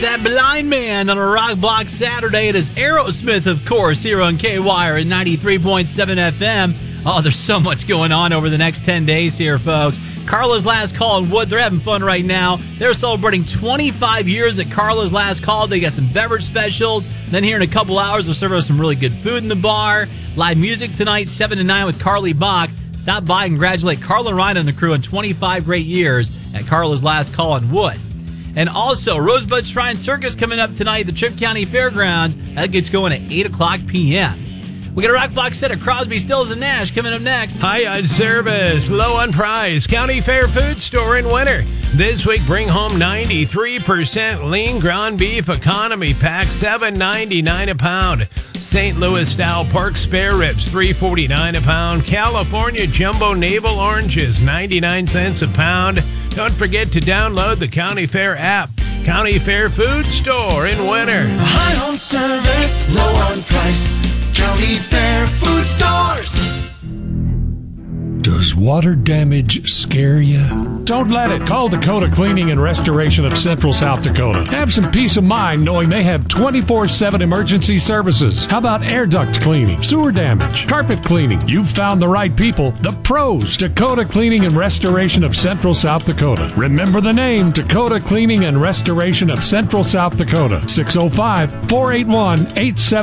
That Blind Man on a Rock Block Saturday. It is Aerosmith, of course, here on KWire at 93.7 FM. Oh, there's so much going on over the next 10 days here, folks. Carla's Last Call in Wood, they're having fun right now. They're celebrating 25 years at Carla's Last Call. They got some beverage specials. Then here in a couple hours, they'll serve us some really good food in the bar. Live music tonight, 7 to 9 with Carly Bach. Stop by and congratulate Carla and Ryan and the crew on 25 great years at Carla's Last Call in Wood. And also, Rosebud Shrine Circus coming up tonight at the Tripp County Fairgrounds. That gets going at 8 o'clock p.m. We got a rock block set of Crosby, Stills, and Nash coming up next. High on service, low on price. County Fair Food Store in winter. This week, bring home 93% lean ground beef economy pack, $7.99 a pound. St. Louis style pork spare ribs, $3.49 a pound. California jumbo navel oranges, 99 cents a pound. Don't forget to download the County Fair app. County Fair Food Store in winter. High on service, low on price. County Fair Food Stores. Does water damage scare you? Don't let it. Call Dakota Cleaning and Restoration of Central South Dakota. Have some peace of mind knowing they have 24/7 emergency services. How about air duct cleaning, sewer damage, carpet cleaning? You've found the right people, the pros. Dakota Cleaning and Restoration of Central South Dakota. Remember the name, Dakota Cleaning and Restoration of Central South Dakota. 605-481-87